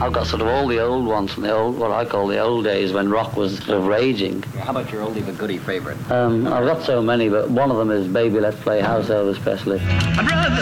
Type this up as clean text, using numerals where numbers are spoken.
I've got sort of all the old ones from the old, what I call the old days when rock was sort of raging. How about your oldie but goodie favourite? I've got so many, but one of them is Baby Let's Play House, Elvis Presley. I'd rather